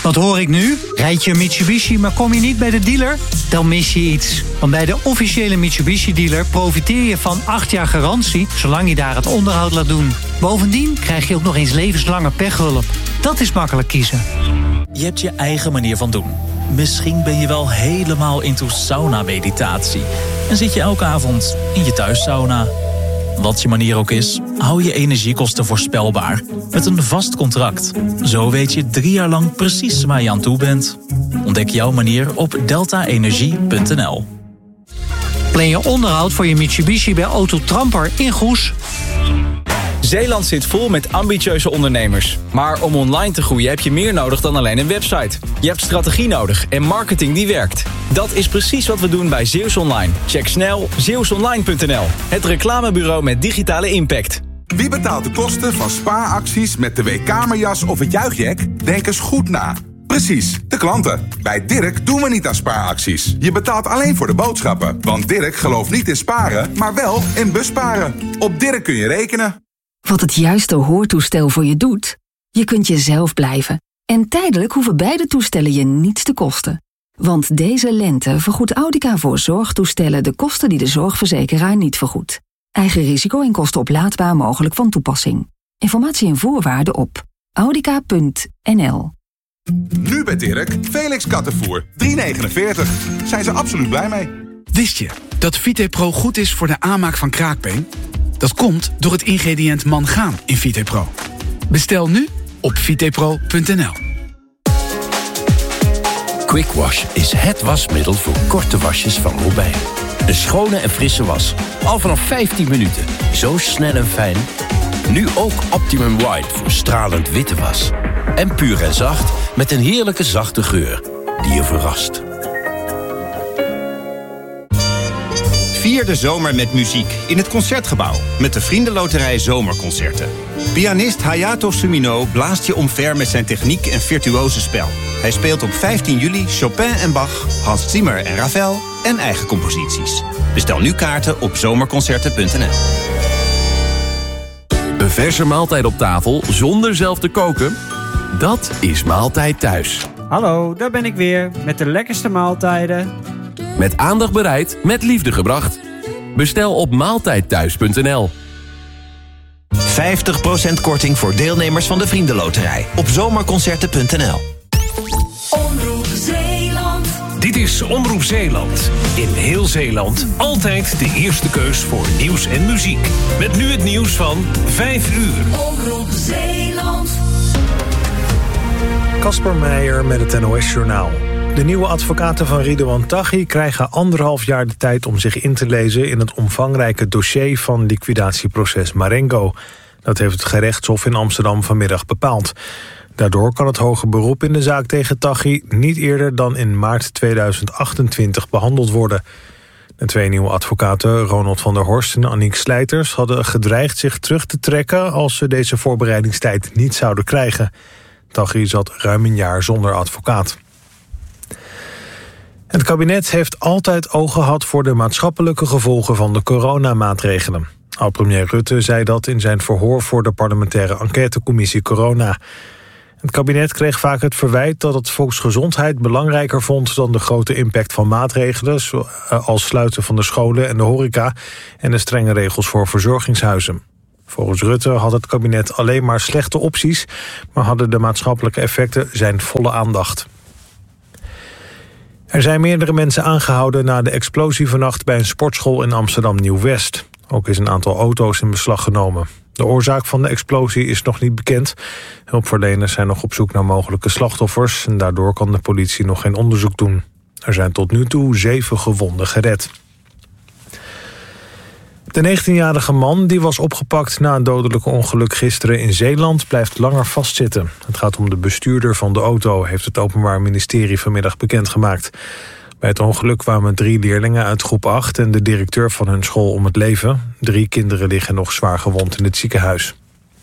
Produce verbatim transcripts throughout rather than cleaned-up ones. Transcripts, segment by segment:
Wat hoor ik nu? Rijd je een Mitsubishi, maar kom je niet bij de dealer? Dan mis je iets. Want bij de officiële Mitsubishi-dealer profiteer je van acht jaar garantie, zolang je daar het onderhoud laat doen. Bovendien krijg je ook nog eens levenslange pechhulp. Dat is makkelijk kiezen. Je hebt je eigen manier van doen. Misschien ben je wel helemaal into sauna-meditatie. En zit je elke avond in je thuissauna. Wat je manier ook is, hou je energiekosten voorspelbaar. Met een vast contract. Zo weet je drie jaar lang precies waar je aan toe bent. Ontdek jouw manier op delta energie punt n l. Plan je onderhoud voor je Mitsubishi bij Auto Tramper in Goes. Zeeland zit vol met ambitieuze ondernemers. Maar om online te groeien heb je meer nodig dan alleen een website. Je hebt strategie nodig en marketing die werkt. Dat is precies wat we doen bij Zeeuws Online. Check snel zeeuws online punt n l. Het reclamebureau met digitale impact. Wie betaalt de kosten van spaaracties met de weekkamerjas of het juichjack? Denk eens goed na. Precies, de klanten. Bij Dirk doen we niet aan spaaracties. Je betaalt alleen voor de boodschappen. Want Dirk gelooft niet in sparen, maar wel in busparen. Op Dirk kun je rekenen. Wat het juiste hoortoestel voor je doet? Je kunt jezelf blijven. En tijdelijk hoeven beide toestellen je niets te kosten. Want deze lente vergoedt Audica voor zorgtoestellen de kosten die de zorgverzekeraar niet vergoedt. Eigen risico en kosten oplaadbaar mogelijk van toepassing. Informatie en voorwaarden op audica punt n l. Nu bij Dirk, Felix kattenvoer, drie negenenveertig. Zijn ze absoluut blij mee. Wist je dat Vitepro goed is voor de aanmaak van kraakbeen? Dat komt door het ingrediënt mangaan in Vitepro. Bestel nu op vitepro punt n l. Quick Wash is het wasmiddel voor korte wasjes van Robijn. Een schone en frisse was. Al vanaf vijftien minuten. Zo snel en fijn. Nu ook Optimum White voor stralend witte was. En puur en zacht met een heerlijke zachte geur die je verrast. Vier de zomer met muziek in het Concertgebouw met de Vriendenloterij Zomerconcerten. Pianist Hayato Sumino blaast je omver met zijn techniek en virtuose spel. Hij speelt op vijftien juli Chopin en Bach, Hans Zimmer en Ravel en eigen composities. Bestel nu kaarten op zomerconcerten punt n l. Een verse maaltijd op tafel zonder zelf te koken? Dat is Maaltijd Thuis. Hallo, daar ben ik weer met de lekkerste maaltijden. Met aandacht bereid, met liefde gebracht. Bestel op maaltijd thuis punt n l. vijftig procent korting voor deelnemers van de Vriendenloterij op zomerconcerten punt n l. Omroep Zeeland. Dit is Omroep Zeeland. In heel Zeeland altijd de eerste keus voor nieuws en muziek. Met nu het nieuws van vijf uur. Omroep Zeeland. Kasper Meijer met het N O S-journaal. De nieuwe advocaten van Ridouan Taghi krijgen anderhalf jaar de tijd om zich in te lezen in het omvangrijke dossier van liquidatieproces Marengo. Dat heeft het gerechtshof in Amsterdam vanmiddag bepaald. Daardoor kan het hoger beroep in de zaak tegen Taghi niet eerder dan in maart tweeduizend achtentwintig behandeld worden. De twee nieuwe advocaten, Ronald van der Horst en Aniek Slijters, hadden gedreigd zich terug te trekken als ze deze voorbereidingstijd niet zouden krijgen. Taghi zat ruim een jaar zonder advocaat. Het kabinet heeft altijd oog gehad voor de maatschappelijke gevolgen van de coronamaatregelen. Oud-premier Rutte zei dat in zijn verhoor voor de parlementaire enquêtecommissie Corona. Het kabinet kreeg vaak het verwijt dat het volksgezondheid belangrijker vond dan de grote impact van maatregelen, als sluiten van de scholen en de horeca en de strenge regels voor verzorgingshuizen. Volgens Rutte had het kabinet alleen maar slechte opties, maar hadden de maatschappelijke effecten zijn volle aandacht. Er zijn meerdere mensen aangehouden na de explosie vannacht bij een sportschool in Amsterdam Nieuw-West. Ook is een aantal auto's in beslag genomen. De oorzaak van de explosie is nog niet bekend. Hulpverleners zijn nog op zoek naar mogelijke slachtoffers en daardoor kan de politie nog geen onderzoek doen. Er zijn tot nu toe zeven gewonden gered. De negentienjarige man die was opgepakt na een dodelijke ongeluk gisteren in Zeeland blijft langer vastzitten. Het gaat om de bestuurder van de auto, heeft het Openbaar Ministerie vanmiddag bekendgemaakt. Bij het ongeluk kwamen drie leerlingen uit groep acht en de directeur van hun school om het leven. Drie kinderen liggen nog zwaar gewond in het ziekenhuis.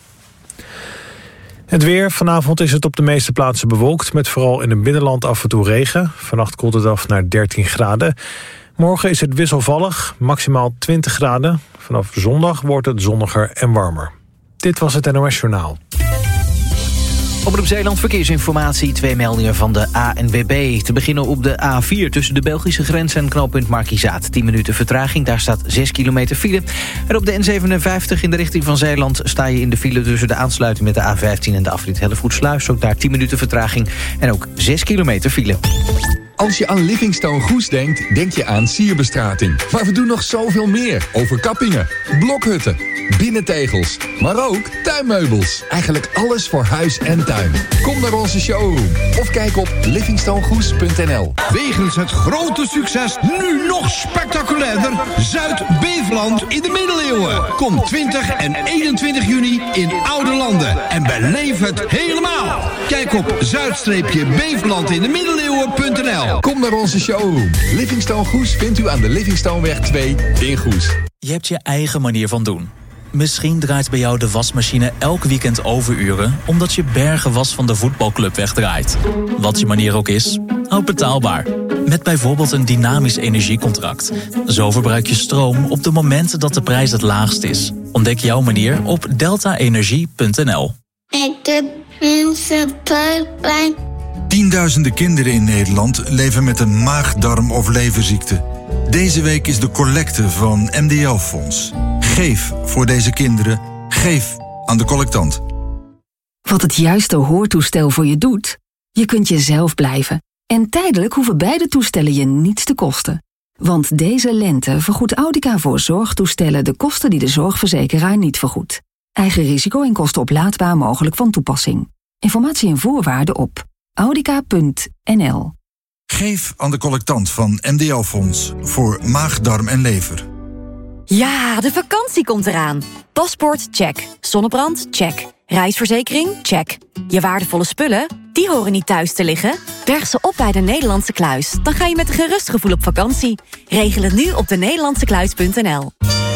Het weer. Vanavond is het op de meeste plaatsen bewolkt, met vooral in het binnenland af en toe regen. Vannacht koelt het af naar dertien graden. Morgen is het wisselvallig, maximaal twintig graden. Vanaf zondag wordt het zonniger en warmer. Dit was het N O S Journaal. Omroep Zeeland Verkeersinformatie. Twee meldingen van de A N W B. Te beginnen op de A vier tussen de Belgische grens en knooppunt Markizaat. tien minuten vertraging, daar staat zes kilometer file. En op de N zevenenvijftig in de richting van Zeeland sta je in de file tussen de aansluiting met de A vijftien en de afrit Hellevoetsluis. Ook daar tien minuten vertraging en ook zes kilometer file. Als je aan Livingstone Goes denkt, denk je aan sierbestrating. Maar we doen nog zoveel meer. Overkappingen, blokhutten, binnentegels, maar ook tuinmeubels. Eigenlijk alles voor huis en tuin. Kom naar onze showroom of kijk op livingstone goes punt n l. Wegens het grote succes nu nog spectaculairder Zuid-Beveland in de middeleeuwen. Kom twintig en eenentwintig juni in Oude Landen en beleef het helemaal. Kijk op zuid beveland in de middeleeuwen punt n l. Kom naar onze showroom. Livingstone Goes vindt u aan de Livingstoneweg twee in Goes. Je hebt je eigen manier van doen. Misschien draait bij jou de wasmachine elk weekend overuren omdat je bergen was van de voetbalclub wegdraait. Wat je manier ook is, houd betaalbaar. Met bijvoorbeeld een dynamisch energiecontract. Zo verbruik je stroom op de momenten dat de prijs het laagst is. Ontdek jouw manier op delta energie punt n l. Ik heb mensen buikpijn. Tienduizenden kinderen in Nederland leven met een maag-darm- of leverziekte. Deze week is de collecte van M D L-fonds. Geef voor deze kinderen. Geef aan de collectant. Wat het juiste hoortoestel voor je doet? Je kunt jezelf blijven. En tijdelijk hoeven beide toestellen je niets te kosten. Want deze lente vergoedt Audica voor zorgtoestellen de kosten die de zorgverzekeraar niet vergoedt. Eigen risico en kosten oplaadbaar mogelijk van toepassing. Informatie en voorwaarden op audica punt n l. Geef aan de collectant van M D L-fonds voor maag, darm en lever. Ja, de vakantie komt eraan. Paspoort, check. Zonnebrand, check. Reisverzekering, check. Je waardevolle spullen, die horen niet thuis te liggen. Berg ze op bij de Nederlandse Kluis. Dan ga je met een gerust gevoel op vakantie. Regel het nu op de nederlandse kluis punt n l.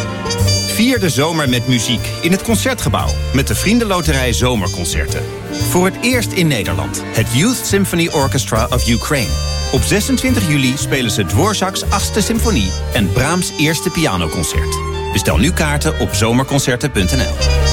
Vier de zomer met muziek in het Concertgebouw. Met de Vriendenloterij Zomerconcerten. Voor het eerst in Nederland. Het Youth Symphony Orchestra of Ukraine. Op zesentwintig juli spelen ze Dvorak's achtste symfonie en Brahms' eerste pianoconcert. Bestel nu kaarten op zomerconcerten punt n l.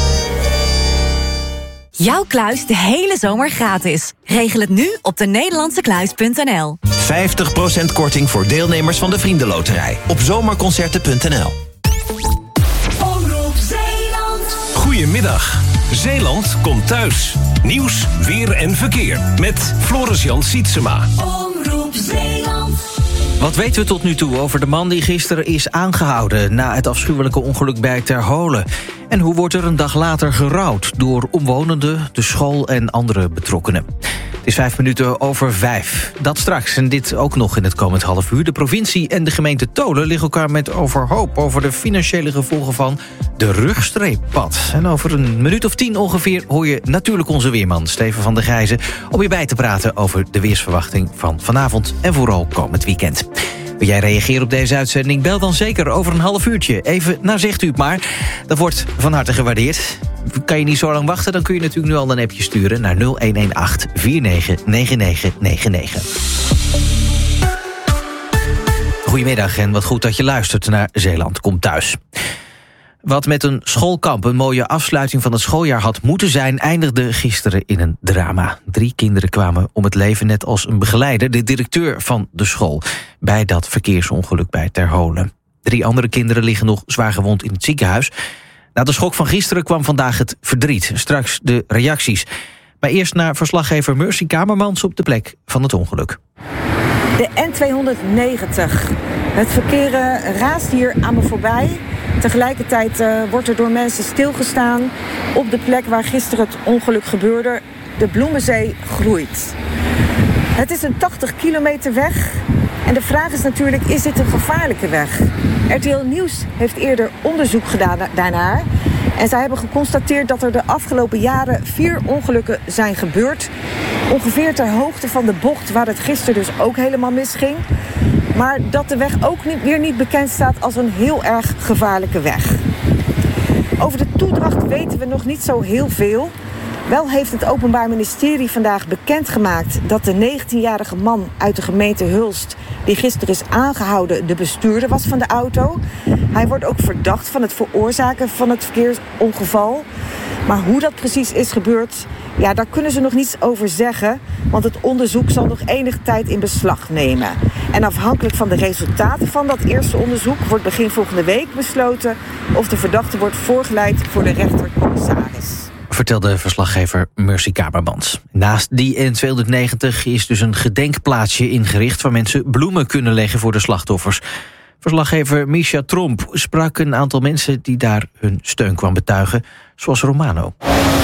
Jouw kluis de hele zomer gratis. Regel het nu op de nederlandse kluis punt n l. vijftig procent korting voor deelnemers van de Vriendenloterij op zomerconcerten punt n l. Omroep Zeeland. Goedemiddag. Zeeland komt thuis. Nieuws, weer en verkeer. Met Floris-Jan Sietsema. Omroep Zeeland. Wat weten we tot nu toe over de man die gisteren is aangehouden na het afschuwelijke ongeluk bij Terholen? En hoe wordt er een dag later gerouwd door omwonenden, de school en andere betrokkenen? Het is vijf minuten over vijf. Dat straks en dit ook nog in het komend half uur. De provincie en de gemeente Tholen liggen elkaar met overhoop over de financiële gevolgen van de rugstreeppad. En over een minuut of tien ongeveer hoor je natuurlijk onze weerman Steven van der Gijzen om je bij te praten over de weersverwachting van vanavond en vooral komend weekend. Wil jij reageren op deze uitzending? Bel dan zeker over een half uurtje. Even, nou zegt u het maar. Dat wordt van harte gewaardeerd. Kan je niet zo lang wachten, dan kun je natuurlijk nu al een appje sturen naar nul een een acht vier negen negen negen negen negen. Goedemiddag en wat goed dat je luistert naar Zeeland komt thuis. Wat met een schoolkamp een mooie afsluiting van het schooljaar had moeten zijn, eindigde gisteren in een drama. Drie kinderen kwamen om het leven, net als een begeleider, de directeur van de school, bij dat verkeersongeluk bij Terholen. Drie andere kinderen liggen nog zwaar gewond in het ziekenhuis. Na de schok van gisteren kwam vandaag het verdriet. Straks de reacties. Maar eerst naar verslaggever Mercy Kamermans op de plek van het ongeluk. De N tweehonderdnegentig. Het verkeer uh, raast hier aan me voorbij. Tegelijkertijd uh, wordt er door mensen stilgestaan op de plek waar gisteren het ongeluk gebeurde. De Bloemenzee groeit. Het is een tachtig kilometer weg. En de vraag is natuurlijk, is dit een gevaarlijke weg? R T L Nieuws heeft eerder onderzoek gedaan daarnaar. En zij hebben geconstateerd dat er de afgelopen jaren vier ongelukken zijn gebeurd. Ongeveer ter hoogte van de bocht waar het gisteren dus ook helemaal misging. Maar dat de weg ook niet, weer niet bekend staat als een heel erg gevaarlijke weg. Over de toedracht weten we nog niet zo heel veel. Wel heeft het Openbaar Ministerie vandaag bekendgemaakt dat de negentienjarige man uit de gemeente Hulst, die gisteren is aangehouden, de bestuurder was van de auto. Hij wordt ook verdacht van het veroorzaken van het verkeersongeval. Maar hoe dat precies is gebeurd, ja, daar kunnen ze nog niets over zeggen, want het onderzoek zal nog enige tijd in beslag nemen. En afhankelijk van de resultaten van dat eerste onderzoek wordt begin volgende week besloten of de verdachte wordt voorgeleid voor de rechtercommissaris. Vertelde verslaggever Mercy Kamermans. Naast die N tweehonderdnegentig is dus een gedenkplaatsje ingericht waar mensen bloemen kunnen leggen voor de slachtoffers. Verslaggever Misha Tromp sprak een aantal mensen die daar hun steun kwam betuigen, zoals Romano.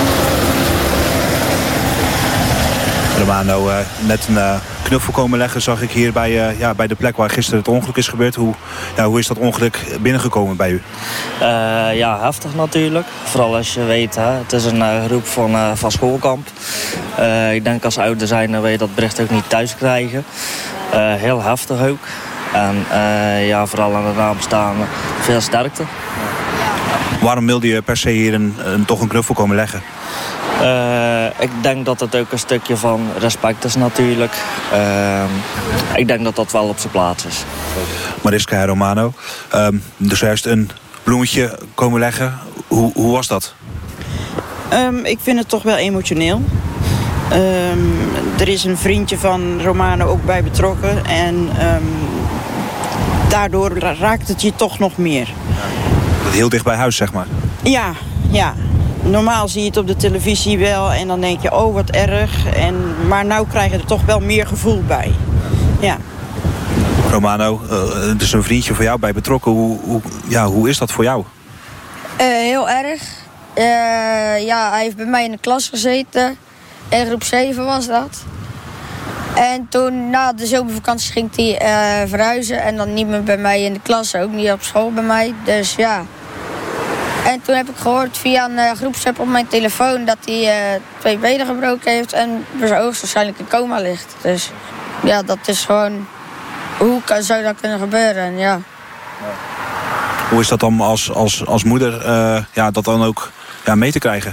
Romano, uh, net een uh, knuffel komen leggen zag ik hier bij, uh, ja, bij de plek waar gisteren het ongeluk is gebeurd. Hoe, ja, hoe is dat ongeluk binnengekomen bij u? Uh, ja, heftig natuurlijk. Vooral als je weet, hè, het is een uh, groep van, uh, van schoolkamp. Uh, ik denk als ouder zijn, dan wil je dat bericht ook niet thuis krijgen. Uh, heel heftig ook. En uh, ja, vooral aan de nabestaanden veel sterkte. Waarom wilde je per se hier een, een, toch een knuffel komen leggen? Uh, ik denk dat het ook een stukje van respect is natuurlijk. Uh, ik denk dat dat wel op zijn plaats is. Mariska Romano, um, dus juist een bloemetje komen leggen. Hoe, hoe was dat? Um, ik vind het toch wel emotioneel. Um, er is een vriendje van Romano ook bij betrokken. En um, daardoor raakt het je toch nog meer. Dat heel dicht bij huis, zeg maar. Ja, ja. Normaal zie je het op de televisie wel en dan denk je, oh wat erg. En, maar nou krijg je er toch wel meer gevoel bij. Ja. Romano, uh, er is een vriendje van jou bij betrokken. Hoe, hoe, ja, hoe is dat voor jou? Uh, heel erg. Uh, ja, hij heeft bij mij in de klas gezeten. In groep zeven was dat. En toen na de zomervakantie ging hij uh, verhuizen. En dan niet meer bij mij in de klas, ook niet op school bij mij. Dus ja. En toen heb ik gehoord via een uh, groepsapp op mijn telefoon dat hij uh, twee benen gebroken heeft en bij zijn hoogstwaarschijnlijk in coma ligt. Dus ja, dat is gewoon, hoe kan, zou dat kunnen gebeuren? En, ja. Hoe is dat dan als, als, als moeder uh, ja, dat dan ook ja, mee te krijgen?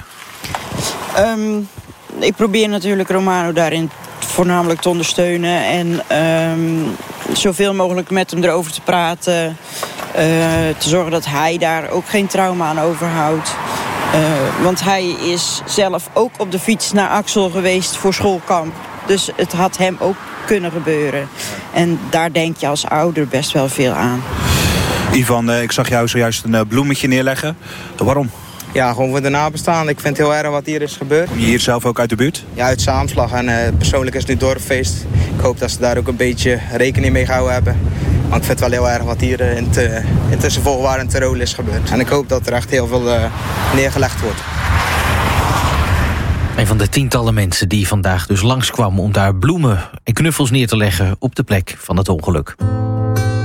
Um, ik probeer natuurlijk Romano daarin voornamelijk te ondersteunen en um, zoveel mogelijk met hem erover te praten. Uh, te zorgen dat hij daar ook geen trauma aan overhoudt. Uh, want hij is zelf ook op de fiets naar Axel geweest voor schoolkamp. Dus het had hem ook kunnen gebeuren. En daar denk je als ouder best wel veel aan. Ivan, uh, ik zag jou zojuist een uh, bloemetje neerleggen. Uh, waarom? Ja, gewoon voor de nabestaanden. Ik vind het heel erg wat hier is gebeurd. Kom je hier zelf ook uit de buurt? Ja, uit Zaamslag. En uh, persoonlijk is het nu dorpfeest. Ik hoop dat ze daar ook een beetje rekening mee gehouden hebben. Want ik vind het wel heel erg wat hier uh, in, te, in tussenvolgwaarde in Tirol is gebeurd. En ik hoop dat er echt heel veel uh, neergelegd wordt. Een van de tientallen mensen die vandaag dus langskwamen om daar bloemen en knuffels neer te leggen op de plek van het ongeluk.